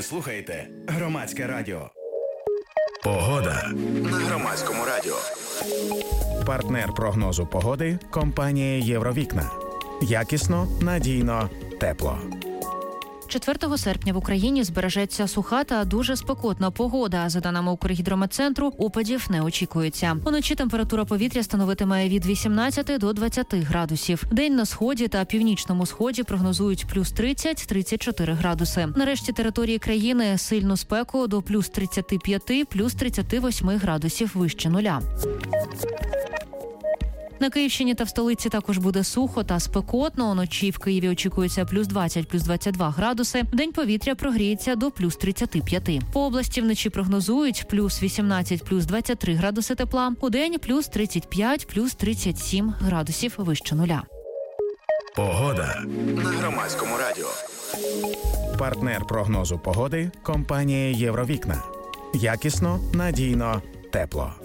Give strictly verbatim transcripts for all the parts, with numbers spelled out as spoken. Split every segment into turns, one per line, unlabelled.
слухаєте Громадське радіо. Погода на Громадському радіо. Партнер прогнозу погоди – компанія «Євровікна». Якісно, надійно, тепло.
четвертого серпня в Україні збережеться суха та дуже спекотна погода. За даними Укргідрометцентру, опадів не очікується. Уночі температура повітря становитиме від вісімнадцяти до двадцяти градусів. День на сході та північному сході прогнозують плюс тридцять - тридцять чотири градуси. На решті території країни сильну спеку до плюс тридцяти п'яти - плюс тридцяти восьми градусів вище нуля. На Київщині та в столиці також буде сухо та спекотно. Уночі в Києві очікується плюс двадцять - плюс двадцять два градуси. Вдень повітря прогріється до плюс тридцяти п'яти. По області вночі прогнозують плюс вісімнадцять - плюс двадцять три градуси тепла. Удень плюс тридцять п'ять - плюс тридцять сім градусів вище нуля.
Погода на Громадському радіо. Партнер прогнозу погоди – компанія «Євровікна». Якісно, надійно, тепло.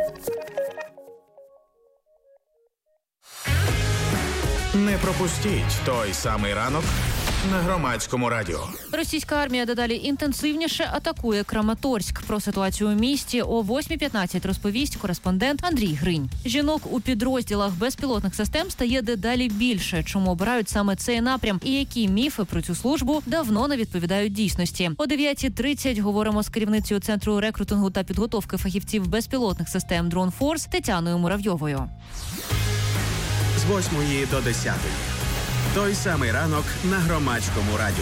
Не пропустіть той самий ранок на Громадському радіо.
Російська армія дедалі інтенсивніше атакує Краматорськ. Про ситуацію у місті о восьмій п'ятнадцять розповість кореспондент Андрій Гринь. Жінок у підрозділах безпілотних систем стає дедалі більше. Чому обирають саме цей напрям і які міфи про цю службу давно не відповідають дійсності. О дев'ятій тридцять говоримо з керівницею Центру рекрутингу та підготовки фахівців безпілотних систем Drone Force Тетяною Муравйовою.
З восьмої до десятої. Той самий ранок на Громадському радіо.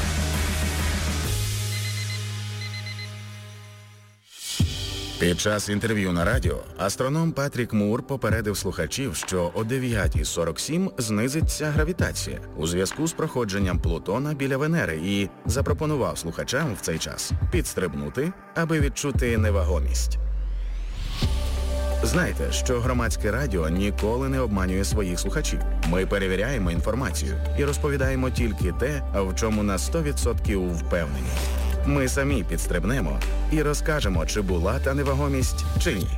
Під час інтерв'ю на радіо астроном Патрік Мур попередив слухачів, що о дев'ятій сорок сім знизиться гравітація у зв'язку з проходженням Плутона біля Венери і запропонував слухачам в цей час підстрибнути, аби відчути невагомість. Знайте, що Громадське радіо ніколи не обманює своїх слухачів. Ми перевіряємо інформацію і розповідаємо тільки те, в чому на сто відсотків впевнені. Ми самі підстрибнемо і розкажемо, чи була та невагомість, чи ні.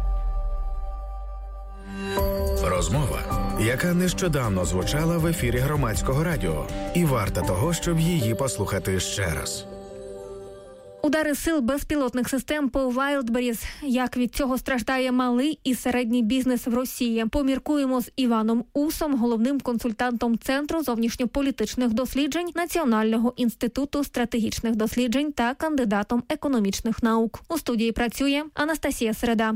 Розмова, яка нещодавно звучала в ефірі Громадського радіо, і варта того, щоб її послухати ще раз.
Удари сил безпілотних систем по Wildberries. Як від цього страждає малий і середній бізнес в Росії? Поміркуємо з Іваном Усом, головним консультантом Центру зовнішньополітичних досліджень Національного інституту стратегічних досліджень та кандидатом економічних наук. У студії працює Анастасія Середа.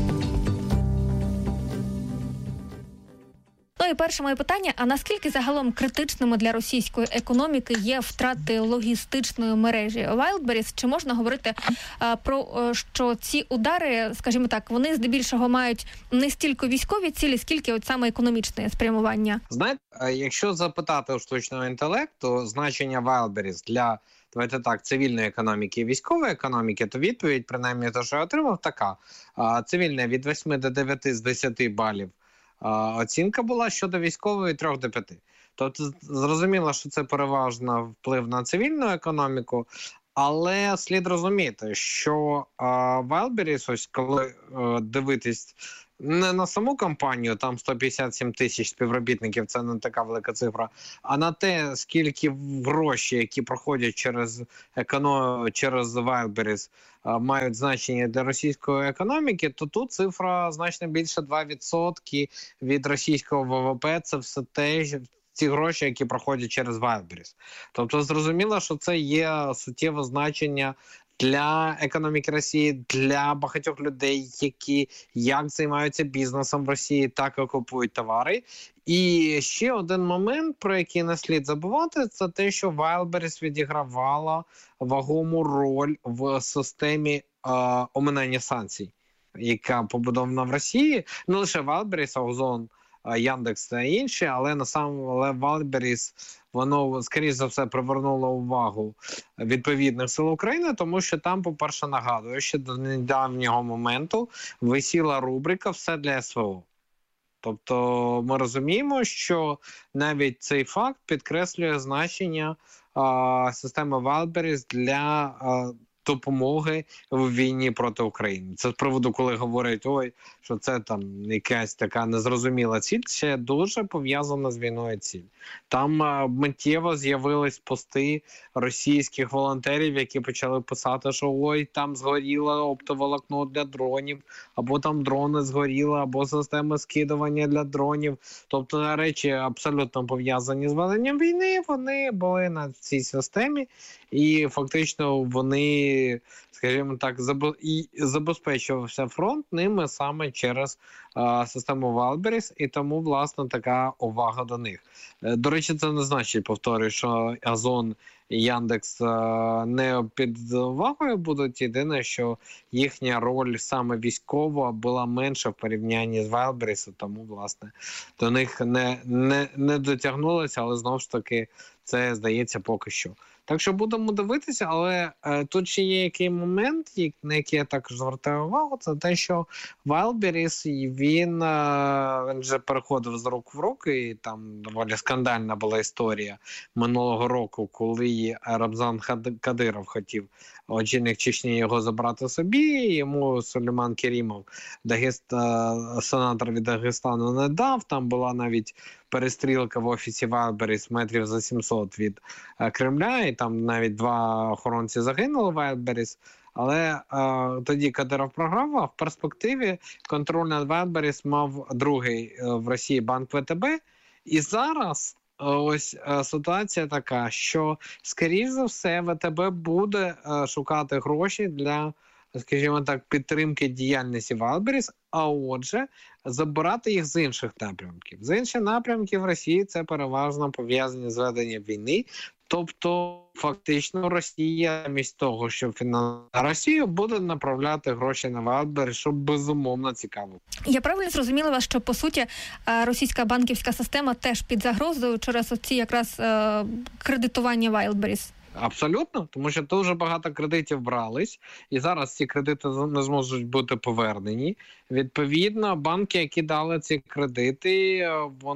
Ну і перше моє питання, а наскільки загалом критичними для російської економіки є втрати логістичної мережі Wildberries? Чи можна говорити а, про, що ці удари, скажімо так, вони здебільшого мають не стільки військові цілі, скільки от саме економічне спрямування?
Знаєте, якщо запитати у штучного інтелекту значення Wildberries для, давайте так, цивільної економіки і військової економіки, то відповідь, принаймні, те, що я отримав, така. Цивільна від восьми до дев'яти з десяти балів. Оцінка була щодо військової три до п'яти. Тобто зрозуміло, що це переважно вплив на цивільну економіку, але слід розуміти, що Wildberries, ось коли дивитись не на саму компанію, там сто п'ятдесят сім тисяч співробітників, це не така велика цифра, а на те, скільки гроші, які проходять через економ... через Wildberries, мають значення для російської економіки, то тут цифра значно більше два відсотки від російського ВВП. Це все те, ці гроші, які проходять через Wildberries. Тобто зрозуміло, що це є суттєве значення для економіки Росії, для багатьох людей, які як займаються бізнесом в Росії, так і купують товари. І ще один момент, про який не слід забувати, це те, що Wildberries відігравала вагому роль в системі е, оминання санкцій, яка побудована в Росії. Не лише Wildberries, а Озон, Яндекс та інші, але на сам але Wildberries, воно, скоріш за все, привернуло увагу відповідних сил України, тому що там, по-перше, нагадую, що до недавнього моменту висіла рубрика «Все для СВО». Тобто ми розуміємо, що навіть цей факт підкреслює значення а, системи Wildberries для а, допомоги в війні проти України. Це з приводу, коли говорять, ой, що це там якась така незрозуміла ціль, це дуже пов'язана з війною ціль. Там а, миттєво з'явились пости російських волонтерів, які почали писати, що ой, там згоріло оптоволокно для дронів, або там дрони згоріли, або системи скидування для дронів. Тобто речі абсолютно пов'язані з веденням війни, вони були на цій системі, і фактично вони, скажімо так, і забезпечувався фронт ними саме через а, систему Wildberries, і тому, власне, така увага до них. До речі, це не значить, повторюю, що Озон і Яндекс а, не під увагою будуть. Єдине, що їхня роль саме військова була менша в порівнянні з Wildberries, тому, власне, до них не, не, не дотягнулося, але, знову ж таки, це, здається, поки що. Так що будемо дивитися, але е, тут ще є який момент, на який я також звертаю увагу, це те, що Wildberries, він, е, він вже переходив з рук в руки, і там доволі скандальна була історія минулого року, коли Рамзан Кадиров хотів, очільник Чечні, його забрати собі, йому Сулейман Керімов, Дагест... сенатор від Дагестану, не дав, там була навіть перестрілка в офісі Wildberries метрів за сімсот від е, Кремля, і там навіть два охоронці загинули в Wildberries, але е, тоді Кадиров програв, а в перспективі контроль над Wildberries мав другий е, в Росії банк ВТБ, і зараз е, ось е, ситуація така, що, скоріш за все, ВТБ буде е, шукати гроші для, скажімо так, підтримки діяльності Wildberries, а отже, забирати їх з інших напрямків. З інших напрямків в Росії це переважно пов'язані з веденням війни. Тобто, фактично, Росія, замість того, щоб фінансувати Росію, буде направляти гроші на Wildberries, що безумовно цікаво.
Я правильно зрозуміла вас, що, по суті, російська банківська система теж під загрозою через оці якраз кредитування Wildberries?
Абсолютно, тому що дуже багато кредитів брались, і зараз ці кредити не зможуть бути повернені. Відповідно, банки, які дали ці кредити,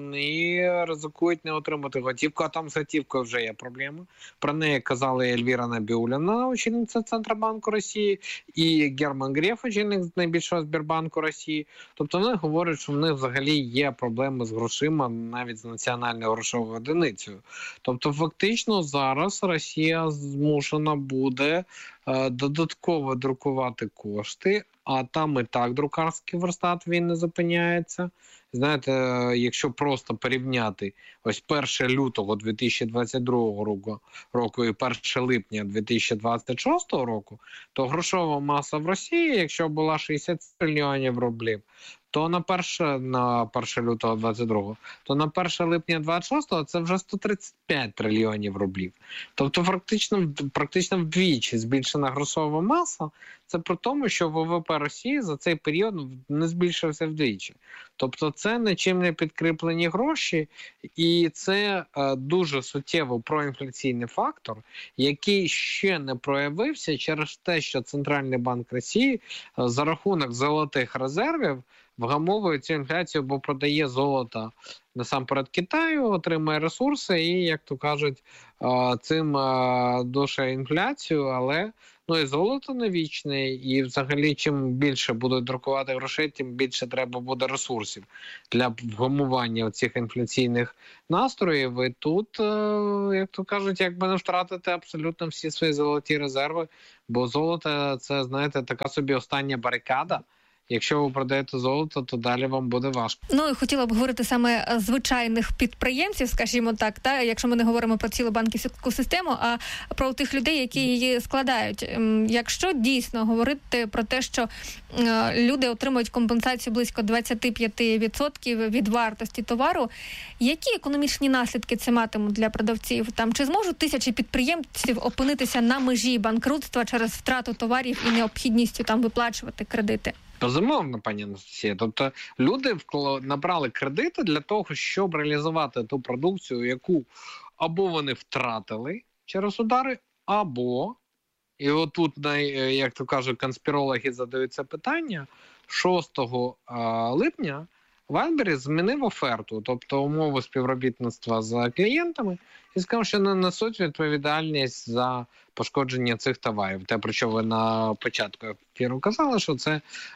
вони ризикують не отримати готівку, а там з готівкою вже є проблема. Про неї казали Ельвіра Набіулліна, очільниця Центробанку Росії, і Герман Греф, очільник найбільшого Сбербанку Росії. Тобто вони говорять, що в них взагалі є проблеми з грошима, навіть з національною грошовою одиницею. Тобто фактично зараз Росія змушена буде е, додатково друкувати кошти, а там і так друкарський верстат, він не зупиняється. Знаєте, якщо просто порівняти ось перше лютого дві тисячі двадцять другого року, року і перше липня дві тисячі двадцять шостого року, то грошова маса в Росії, якщо була шістдесят трильйонів рублів, то на перше, на перше лютого двадцять другого, то на перше липня двадцять шостого це вже сто тридцять п'ять трильйонів рублів. Тобто практично, практично вдвічі збільшена грошова маса. Це при тому, що ВВП Росії за цей період не збільшився вдвічі. Тобто це нічим не підкріплені гроші, і це е, дуже суттєво проінфляційний фактор, який ще не проявився через те, що Центральний банк Росії е, за рахунок золотих резервів вгамовує цю інфляцію, бо продає золото насамперед Китаю, отримує ресурси і, як то кажуть, цим душає інфляцію, але ну і золото не вічне, і взагалі чим більше будуть друкувати грошей, тим більше треба буде ресурсів для вгамування цих інфляційних настроїв. І тут, як то кажуть, якби не втратити абсолютно всі свої золоті резерви, бо золото – це, знаєте, така собі остання барикада. Якщо ви продаєте золото, то далі вам буде важко.
Ну і хотіла б говорити саме звичайних підприємців, скажімо так, та якщо ми не говоримо про цілу банківську систему, а про тих людей, які її складають. Якщо дійсно говорити про те, що люди отримують компенсацію близько двадцять п'ять відсотків від вартості товару, які економічні наслідки це матимуть для продавців? Там чи зможуть тисячі підприємців опинитися на межі банкрутства через втрату товарів і необхідністю там виплачувати кредити?
Безумовно, пані Анастасія. Тобто люди набрали кредити для того, щоб реалізувати ту продукцію, яку або вони втратили через удари, або, і отут, як то кажуть, конспірологи задають це питання, шостого липня Wildberries змінив оферту, тобто умови співробітництва з клієнтами, і сказав, що не несуть відповідальність за пошкодження цих товарів. Те, про що ви на початку ефіру казали, що це е,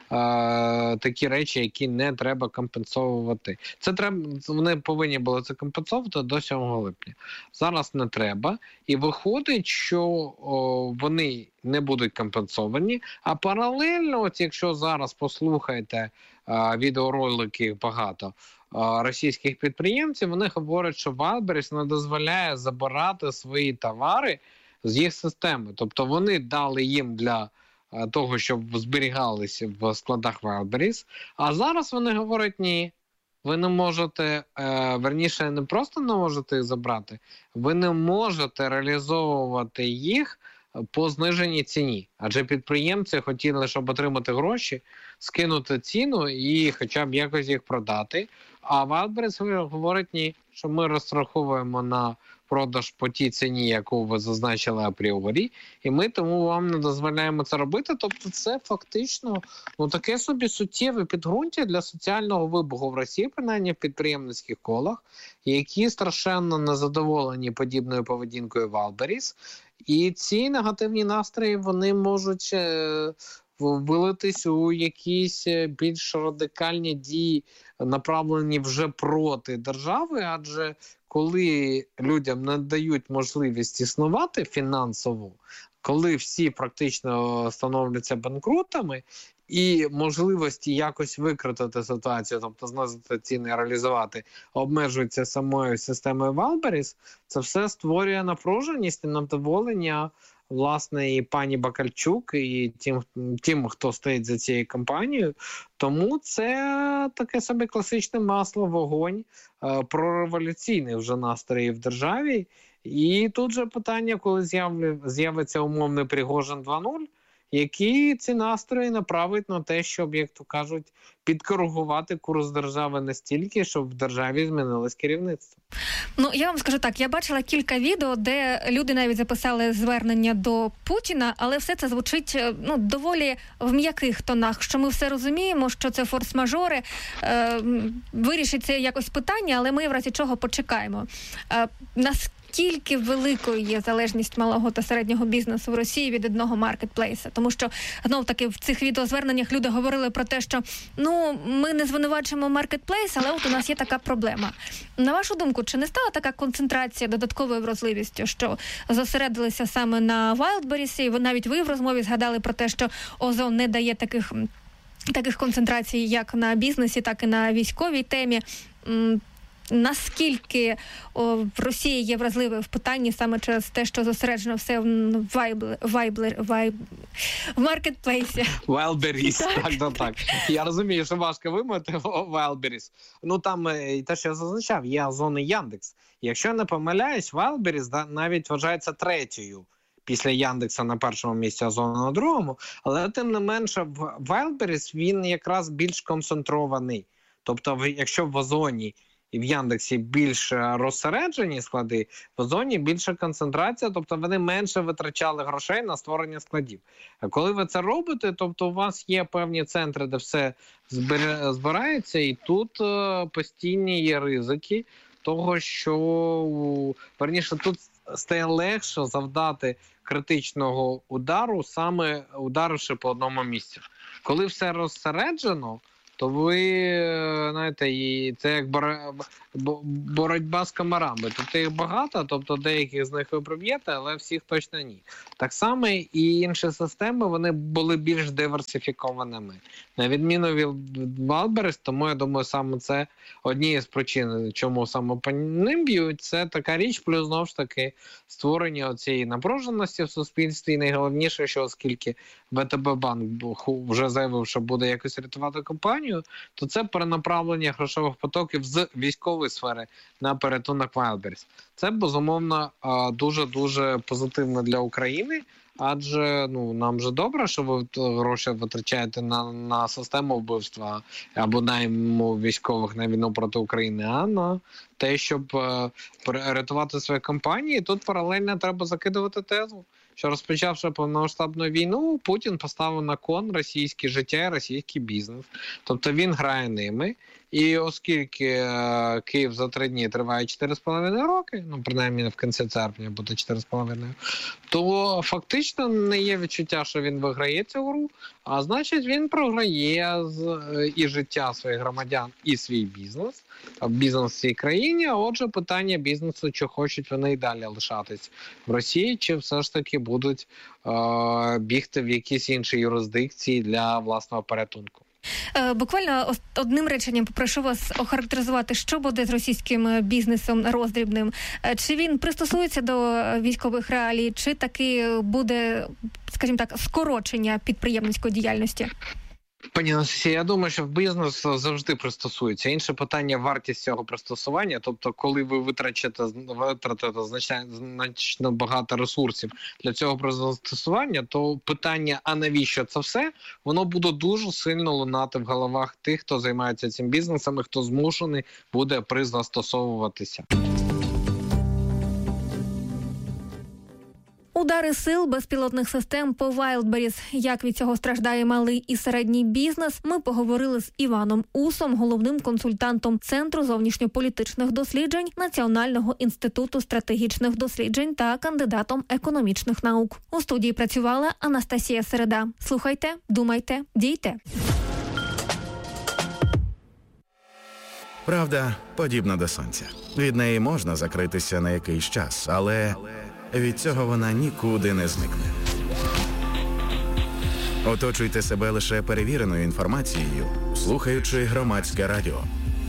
такі речі, які не треба компенсовувати. Це треба, вони повинні були це компенсовувати до сьомого липня. Зараз не треба. І виходить, що о, вони не будуть компенсовані, а паралельно, от якщо зараз послухаєте е, відеоролики багато, російських підприємців, вони говорять, що Wildberries не дозволяє забирати свої товари з їх системи. Тобто вони дали їм для того, щоб зберігалися в складах Wildberries, а зараз вони говорять, ні, ви не можете, верніше, не просто не можете їх забрати, ви не можете реалізовувати їх по зниженій ціні. Адже підприємці хотіли, щоб отримати гроші, скинути ціну і хоча б якось їх продати. А Wildberries говорить, ні, що ми розраховуємо на продаж по тій ціні, яку ви зазначили апріорі, і ми тому вам не дозволяємо це робити. Тобто це фактично ну, таке собі суттєве підґрунтя для соціального вибуху в Росії, принаймні в підприємницьких колах, які страшенно незадоволені подібною поведінкою Wildberries. І ці негативні настрої, вони можуть е, вилитись у якісь більш радикальні дії, направлені вже проти держави, адже коли людям не дають можливість існувати фінансово, коли всі практично становляться банкрутами, і можливості якось викрутити ситуацію, тобто знизити ціни, реалізувати, обмежуються самою системою Wildberries, це все створює напруженість і невдоволення, власне, і пані Бакальчук, і тим, тим, хто стоїть за цією компанією. Тому це таке собі класичне масло, вогонь е, прореволюційних вже настроїв в державі. І тут же питання, коли з'явиться умовний Пригожин два нуль, які ці настрої направить на те, щоб, як то кажуть, підкоригувати курс держави настільки, щоб в державі змінилось керівництво.
Ну, я вам скажу так, я бачила кілька відео, де люди навіть записали звернення до Путіна, але все це звучить ну, доволі в м'яких тонах, що ми все розуміємо, що це форс-мажори, е, вирішить це якось питання, але ми в разі чого почекаємо. Е, нас Наскільки великою є залежність малого та середнього бізнесу в Росії від одного маркетплейса? Тому що, знов-таки, в цих відеозверненнях люди говорили про те, що ну, ми не звинувачуємо маркетплейс, але от у нас є така проблема. На вашу думку, чи не стала така концентрація додатковою вразливістю, що зосередилися саме на Wildberries, і навіть ви в розмові згадали про те, що Озон не дає таких, таких концентрацій як на бізнесі, так і на військовій темі. Наскільки о, в Росії є вразливою в питанні саме через те, що зосереджено все в вайблер, вайблер, вайб... в маркетплейсі?
Wildberries, так, так, так, так. Я розумію, що важко вимовити Wildberries. Ну там, те, що я зазначав, є Озон і Яндекс. Якщо не помиляюсь, Wildberries да, навіть вважається третьою після Яндекса на першому місці, Озона на другому, але тим не менше в Wildberries він якраз більш концентрований. Тобто, якщо в Озоні і в Яндексі більш розсереджені склади, в Озоні більша концентрація, тобто вони менше витрачали грошей на створення складів. А коли ви це робите, тобто у вас є певні центри, де все збирається, і тут е, постійні є ризики того, що, верніше, тут стає легше завдати критичного удару, саме ударивши по одному місцю. Коли все розсереджено, то ви, знаєте, і це як боротьба з комарами. Тобто їх багато, тобто деяких з них ви проб'єте, але всіх точно ні. Так само і інші системи, вони були більш диверсифікованими. На відміну від Wildberries, тому я думаю, саме це однією з причин, чому саме по ним б'ють, це така річ, плюс знову ж таки створення цієї напруженості в суспільстві. І найголовніше, що оскільки ВТБ-банк вже заявив, що буде якось рятувати компанію, то це перенаправлення грошових потоків з військової сфери на порятунок Wildberries. Це, безумовно, дуже-дуже позитивно для України, адже ну, нам же добре, що ви гроші витрачаєте на, на систему вбивства або найму військових на війну проти України, а на те, щоб е, рятувати свої компанії. Тут паралельно треба закидувати тезу, що розпочавши повномасштабну війну, Путін поставив на кон російське життя і російський бізнес. Тобто він грає ними, І оскільки Київ за три дні триває чотири з половиною роки, ну, принаймні в кінці серпня буде чотири з половиною, то фактично не є відчуття, що він виграє цю гру, а значить він програє з, і життя своїх громадян, і свій бізнес, бізнес в цій країні, а отже питання бізнесу, чи хочуть вони і далі лишатись в Росії, чи все ж таки будуть е- бігти в якісь інші юрисдикції для власного порятунку.
Буквально одним реченням попрошу вас охарактеризувати, що буде з російським бізнесом роздрібним. Чи він пристосується до військових реалій, чи таки буде, скажімо так, скорочення підприємницької діяльності?
Пані Анастасія, я думаю, що в бізнес завжди пристосується. Інше питання – вартість цього пристосування. Тобто, коли ви витрачите, витратите значно багато ресурсів для цього пристосування, то питання, а навіщо це все, воно буде дуже сильно лунати в головах тих, хто займається цим бізнесом і хто змушений буде пристосовуватися.
Удари сил безпілотних систем по Wildberries. Як від цього страждає малий і середній бізнес, ми поговорили з Іваном Усом, головним консультантом Центру зовнішньополітичних досліджень Національного інституту стратегічних досліджень та кандидатом економічних наук. У студії працювала Анастасія Середа. Слухайте, думайте, дійте.
Правда подібна до сонця. Від неї можна закритися на якийсь час, але від цього вона нікуди не зникне. Оточуйте себе лише перевіреною інформацією, слухаючи Громадське радіо.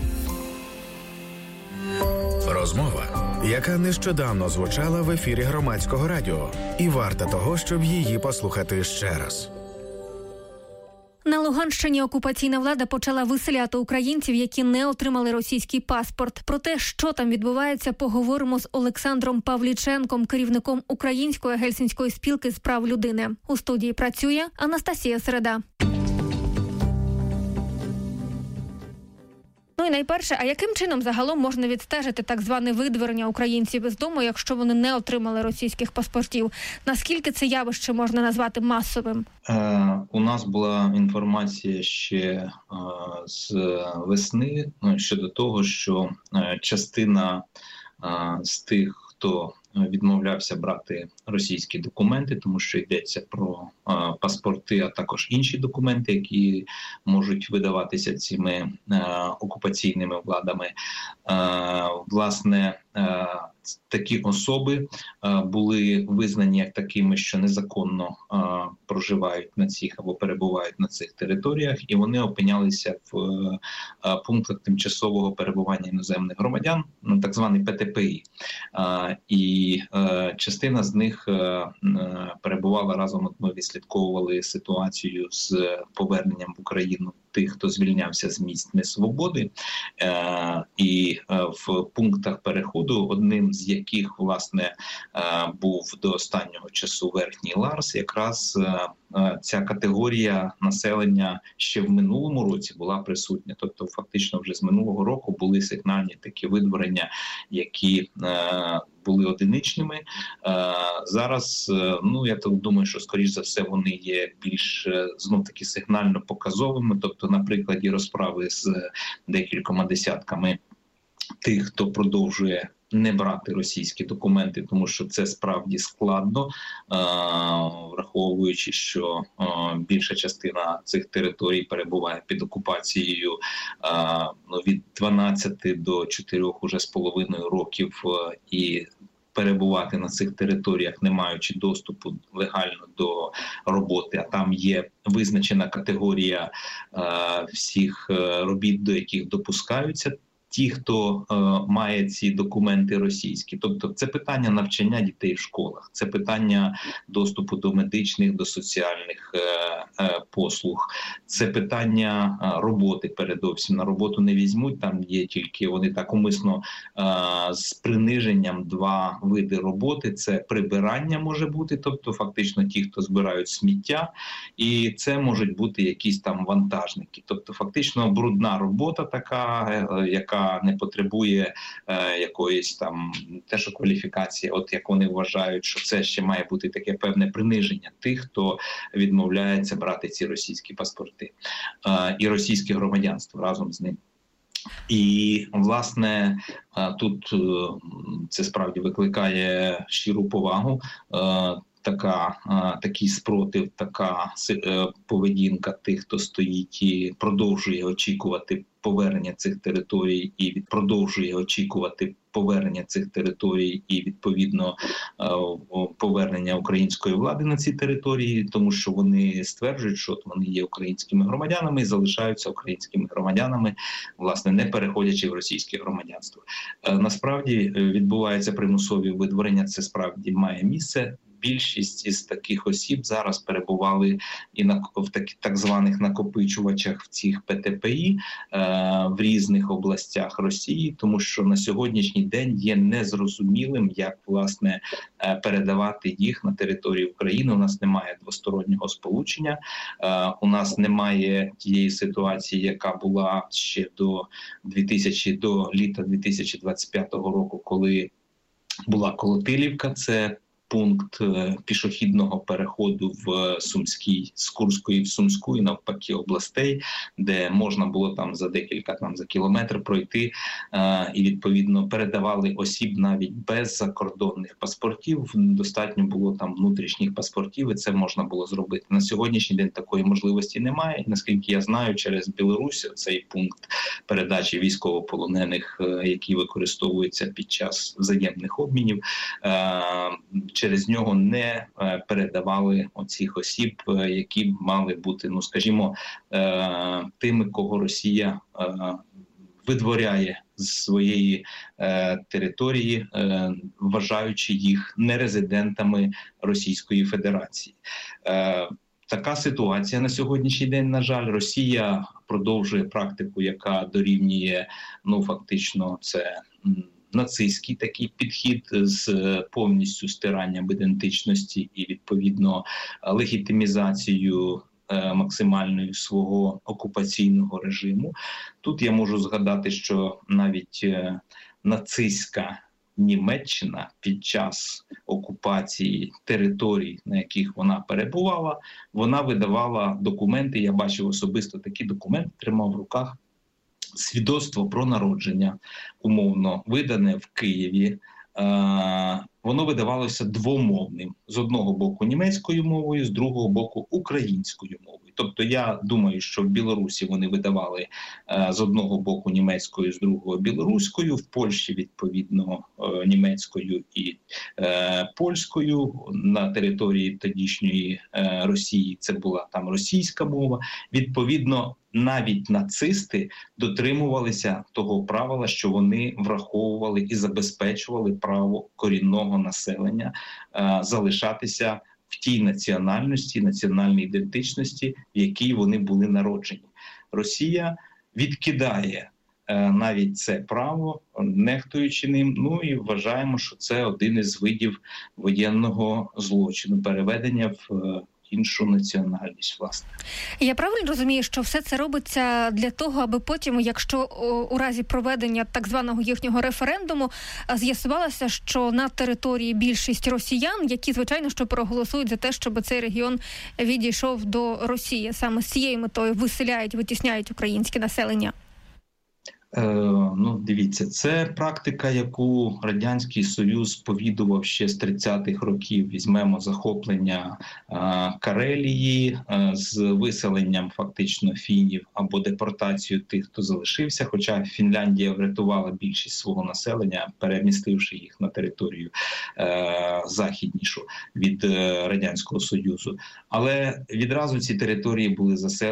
Розмова, яка нещодавно звучала в ефірі Громадського радіо, і варта того, щоб її послухати ще раз.
На Луганщині окупаційна влада почала виселяти українців, які не отримали російський паспорт. Про те, що там відбувається, поговоримо з Олександром Павліченком, керівником Української гельсінської спілки з прав людини. У студії працює Анастасія Середа. Ну і найперше, а яким чином загалом можна відстежити так зване видворення українців із дому, якщо вони не отримали російських паспортів? Наскільки це явище можна назвати масовим?
Е, у нас була інформація ще е, з весни ну, щодо того, що е, частина е, з тих, хто відмовлявся брати російські документи, тому що йдеться про е, паспорти, а також інші документи, які можуть видаватися цими е, окупаційними владами. Е, власне, е, такі особи е, були визнані як такими, що незаконно е, проживають на цих або перебувають на цих територіях, і вони опинялися в е, пунктах тимчасового перебування іноземних громадян, ну, так званий Пе Те Пе І. Е, і е, частина з них е, е, перебувала разом, от ми відслідковували ситуацію з поверненням в Україну тих, хто звільнявся з місць несвободи, е, і е, в пунктах переходу, одним з яких, власне, е, був до останнього часу Верхній Ларс, якраз е, е, ця категорія населення ще в минулому році була присутня. Тобто, фактично, вже з минулого року були сигнальні такі видворення, які е, були одиничними. Е, зараз, е, ну, я так думаю, що, скоріш за все, вони є більш, е, знов-таки, сигнально показовими. Тобто, на прикладі розправи з декількома десятками тих, хто продовжує не брати російські документи, тому що це справді складно, враховуючи, що більша частина цих територій перебуває під окупацією від дванадцяти до чотирьох уже з половиною років, і перебувати на цих територіях, не маючи доступу легально до роботи, а там є визначена категорія всіх робіт, до яких допускаються ті, хто е, має ці документи російські. Тобто це питання навчання дітей в школах, це питання доступу до медичних, до соціальних е, е, послуг, це питання е, роботи передовсім. На роботу не візьмуть, там є тільки, вони так умисно е, з приниженням два види роботи. Це прибирання може бути, тобто фактично ті, хто збирають сміття, і це можуть бути якісь там вантажники. Тобто фактично брудна робота така, е, яка не потребує е, якоїсь там теж кваліфікації, от як вони вважають, що це ще має бути таке певне приниження тих, хто відмовляється брати ці російські паспорти е, і російське громадянство разом з ним. І, власне, тут це справді викликає щиру повагу. Така, такий спротив, така поведінка тих, хто стоїть і продовжує очікувати повернення цих територій і продовжує очікувати повернення цих територій і, відповідно, повернення української влади на ці території, тому що вони стверджують, що вони є українськими громадянами і залишаються українськими громадянами, власне, не переходячи в російське громадянство. Насправді відбувається примусові видворення, це справді має місце. Більшість із таких осіб зараз перебували і на в так, так званих накопичувачах в цих Пе Те Пе І е, в різних областях Росії, тому що на сьогоднішній день є незрозумілим, як, власне, е, передавати їх на територію України. У нас немає двостороннього сполучення, е, у нас немає тієї ситуації, яка була ще до дві тисячі до літа дві тисячі двадцять п'ятого року, коли була Колотилівка. Це пункт пішохідного переходу в Сумській, з Курської в Сумську і навпаки областей, де можна було там за декілька, там за кілометр пройти е, і, відповідно, передавали осіб навіть без закордонних паспортів. Достатньо було там внутрішніх паспортів, і це можна було зробити. На сьогоднішній день такої можливості немає. І, наскільки я знаю, через Білорусь цей пункт передачі військовополонених, е, які використовуються під час взаємних обмінів, е, через нього не передавали оцих осіб, які мали бути, ну скажімо, тими, кого Росія видворяє з своєї території, вважаючи їх нерезидентами Російської Федерації. Така ситуація на сьогоднішній день, на жаль. Росія продовжує практику, яка дорівнює, ну фактично, це нацистський такий підхід з повністю стиранням ідентичності і, відповідно, легітимізацією максимальною свого окупаційного режиму. Тут я можу згадати, що навіть нацистська Німеччина під час окупації територій, на яких вона перебувала, вона видавала документи, я бачив особисто такі документи, тримав в руках, свідоцтво про народження, умовно, видане в Києві. Воно видавалося двомовним. З одного боку німецькою мовою, з другого боку українською мовою. Тобто я думаю, що в Білорусі вони видавали з одного боку німецькою, з другого білоруською, в Польщі, відповідно, німецькою і е, польською. На території тодішньої е, Росії це була там російська мова. Відповідно, навіть нацисти дотримувалися того правила, що вони враховували і забезпечували право корінного населення е, залишатися в тій національності, національній ідентичності, в якій вони були народжені. Росія відкидає е, навіть це право, нехтуючи ним, ну і вважаємо, що це один із видів воєнного злочину, переведення в е, іншу національність, власне.
Я правильно розумію, що все це робиться для того, аби потім, якщо у разі проведення так званого їхнього референдуму з'ясувалося, що на території більшість росіян, які, звичайно, що проголосують за те, щоб цей регіон відійшов до Росії, саме з цією метою виселяють, витісняють українське населення?
Е, ну, дивіться, це практика, яку Радянський Союз сповідував ще з тридцятих років. Візьмемо захоплення е, Карелії е, з виселенням фактично фінів або депортацію тих, хто залишився, хоча Фінляндія врятувала більшість свого населення, перемістивши їх на територію е, західнішу від е, Радянського Союзу. Але відразу ці території були заселені